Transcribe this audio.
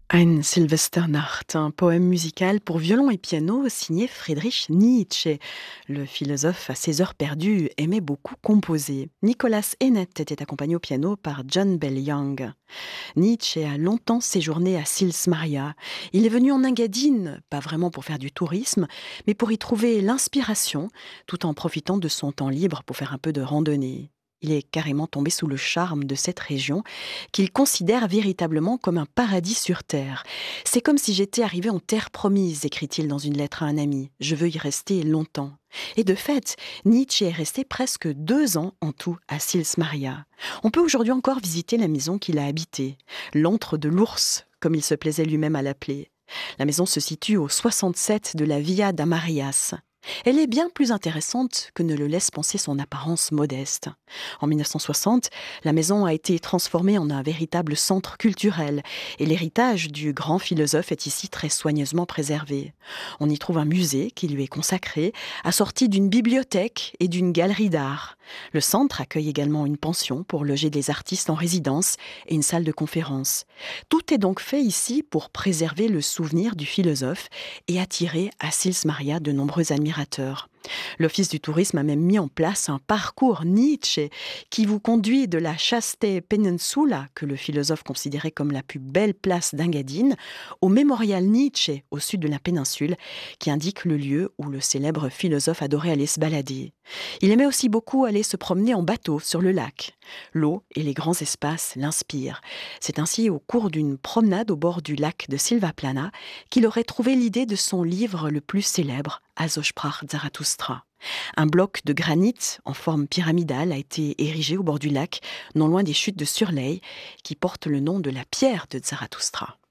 Ein Silvesternacht, un poème musical pour violon et piano signé Friedrich Nietzsche. Le philosophe à ses heures perdues aimait beaucoup composer. Nicolas Hennett était accompagné au piano par John Bell Young. Nietzsche a longtemps séjourné à Sils Maria. Il est venu en Engadine, pas vraiment pour faire du tourisme, mais pour y trouver l'inspiration, tout en profitant de son temps libre pour faire un peu de randonnée. Il est carrément tombé sous le charme de cette région, qu'il considère véritablement comme un paradis sur terre. C'est comme si j'étais arrivé en terre promise, écrit-il dans une lettre à un ami. Je veux y rester longtemps. Et de fait, Nietzsche est resté presque 2 ans en tout à Sils Maria. On peut aujourd'hui encore visiter la maison qu'il a habitée, l'antre de l'ours, comme il se plaisait lui-même à l'appeler. La maison se situe au 67 de la Via d'Amarias. Elle est bien plus intéressante que ne le laisse penser son apparence modeste. En 1960, la maison a été transformée en un véritable centre culturel et l'héritage du grand philosophe est ici très soigneusement préservé. On y trouve un musée qui lui est consacré, assorti d'une bibliothèque et d'une galerie d'art. Le centre accueille également une pension pour loger des artistes en résidence et une salle de conférence. Tout est donc fait ici pour préserver le souvenir du philosophe et attirer à Sils Maria de nombreux admirateurs. L'Office du tourisme a même mis en place un parcours Nietzsche qui vous conduit de la Chaste Peninsula, que le philosophe considérait comme la plus belle place d'Engadine, au mémorial Nietzsche au sud de la péninsule, qui indique le lieu où le célèbre philosophe adorait aller se balader. Il aimait aussi beaucoup aller se promener en bateau sur le lac. L'eau et les grands espaces l'inspirent. C'est ainsi au cours d'une promenade au bord du lac de Silvaplana qu'il aurait trouvé l'idée de son livre le plus célèbre, Also sprach Zarathustra. Un bloc de granit en forme pyramidale a été érigé au bord du lac, non loin des chutes de Surley, qui portent le nom de la pierre de Zarathustra.